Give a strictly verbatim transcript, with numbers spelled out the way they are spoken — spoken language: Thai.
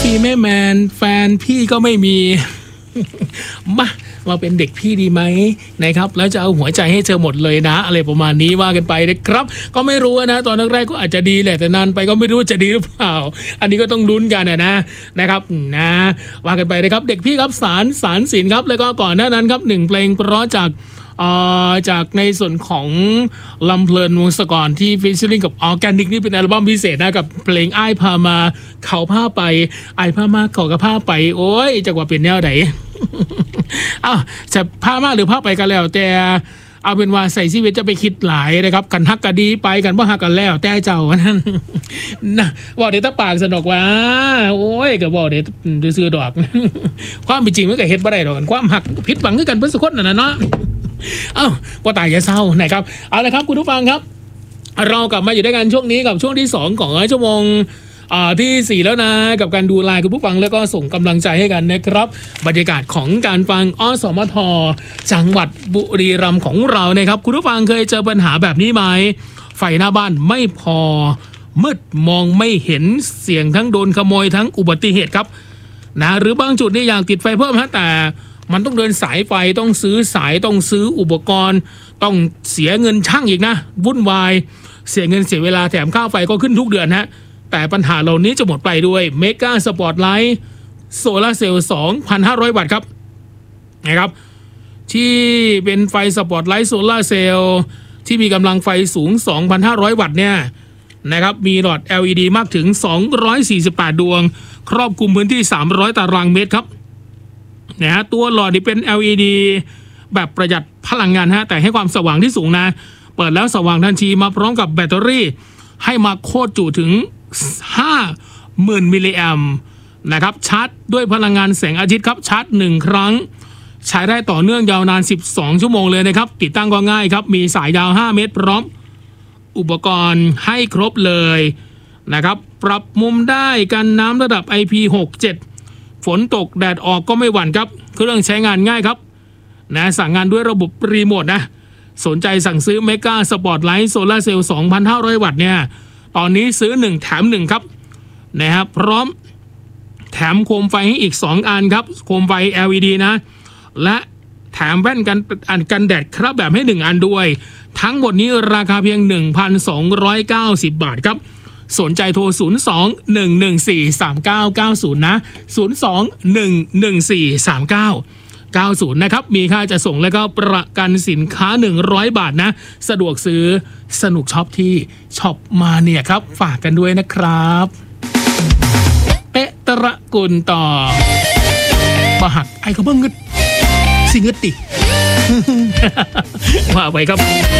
มีแม่แมนแฟนพี่ก็ไม่มี มามาเป็นเด็กพี่ดีไหมนะครับแล้วจะเอาหัวใจให้เธอหมดเลยนะอะไรประมาณนี้ว่ากันไปนะครับก็ไม่รู้นะตอนแรกๆก็อาจจะดีแหละแต่นานไปก็ไม่รู้จะดีหรือเปล่าอันนี้ก็ต้องลุ้นกันนะนะนะครับนะว่ากันไปนะครับเด็กพี่ครับสารสารศิลป์ครับแล้วก็ก่อนหน้านั้นครับหนึ่งเพลงเพราะจากอ่าจากในส่วนของลำเพลินวงศกรที่ฟีเจอริ่งกับออร์แกนิกนี่เป็นอัลบั้มพิเศษนะกับเพลงอ้ายพามาเขาพาไปอ้ายพามาเขาก็พาไปโอ้ยจังหวะเป็นแนวไหน อ้าวจะพามาหรือพาไปกันแล้วแต่เอาเป็นว่าใส่ชีวิตจะไปคิดหลายนะครับกันฮักกันดีไปกันว่าฮักกันแล้วแต่เจ้านั่นนะบอกเดี๋ยวตาปากสนุกว่าโอ้ยก็บอกเดี๋ยวซื้อดอก ความเป็นจริงมันก็เฮ็ดบ่ได้ดอกความหักผิดหวังคือกันเพิ่นสุคนนั่นน่ะเนาะเอ้าว่าตายอย่าเศร้านะครับเอาละครับคุณผู้ฟังครับเรากลับมาอยู่ด้วยกันช่วงนี้กับช่วงที่สองของชั่วโมงอ่าที่สี่แล้วนะกับการดูไลน์คุณผู้ฟังแล้วก็ส่งกำลังใจให้กันนะครับบรรยากาศของการฟังอสมทจังหวัดบุรีรัมย์ของเรานะครับคุณผู้ฟังเคยเจอปัญหาแบบนี้ไหมไฟหน้าบ้านไม่พอมืดมองไม่เห็นเสี่ยงทั้งโดนขโมยทั้งอุบัติเหตุครับนะหรือบางจุดนี่อยากติดไฟเพิ่มฮะแต่มันต้องเดินสายไฟต้องซื้อสายต้องซื้ออุปกรณ์ต้องเสียเงินช่างอีกนะวุ่นวายเสียเงินเสียเวลาแถมค่าไฟก็ขึ้นทุกเดือนฮะแต่ปัญหาเหล่านี้จะหมดไปด้วยเมกาสปอร์ตไลท์โซลาร์เซลล์ สองพันห้าร้อย วัตต์ครับนะครับที่เป็นไฟสปอร์ตไลท์โซลาร์เซลล์ที่มีกำลังไฟสูง สองพันห้าร้อย วัตต์เนี่ยนะครับมีหลอด แอล อี ดี มากถึงสองร้อยสี่สิบแปดดวงครอบคลุมพื้นที่สามร้อยตารางเมตรครับนะฮะตัวหลอดนี่เป็น แอล อี ดี แบบประหยัดพลังงานฮะแต่ให้ความสว่างที่สูงนะเปิดแล้วสว่างทันทีมาพร้อมกับแบตเตอรี่ให้มาโคตรจุถึง ห้าหมื่น มิลลิแอมป์นะครับชาร์จด้วยพลังงานแสงอาทิตย์ครับชาร์จหนึ่งครั้งใช้ได้ต่อเนื่องยาวนานสิบสองชั่วโมงเลยนะครับติดตั้งก็ง่ายครับมีสายยาวห้าเมตรพร้อมอุปกรณ์ให้ครบเลยนะครับปรับมุมได้กันน้ำระดับ ไอ พี หกสิบเจ็ดฝนตกแดดออกก็ไม่หวั่นครับเครื่องใช้งานง่ายครับนะสั่งงานด้วยระบบรีโมทนะสนใจสั่งซื้อเมกาสปอร์ตไลท์โซลาร์เซลล์ สองพันห้าร้อย วัตต์เนี่ยตอนนี้ซื้อหนึ่งแถมหนึ่งครับนะครับพร้อมแถมโคมไฟให้อีกสองอันครับโคมไฟ แอล อี ดี นะและแถมแว่นกันอันกันแดดครับแบบให้หนึ่งอันด้วยทั้งหมดนี้ราคาเพียง หนึ่งพันสองร้อยเก้าสิบ บาทครับสนใจโทรศูนย์ สอง หนึ่ง หนึ่ง สี่ สาม เก้า เก้า ศูนย์นะศูนย์ สอง หนึ่ง หนึ่ง สี่ สาม เก้า เก้า ศูนย์นะครับมีค่าจะส่งแล้วก็ประกันสินค้าหนึ่งร้อยบาทนะสะดวกซื้อสนุกช็อปที่ช็อปมาเนี่ยครับฝากกันด้วยนะครับเป๊ะตระกุลต่อมาหักไอ้เขาเบิ่งงึดสิงึดติ ว่าไปครับ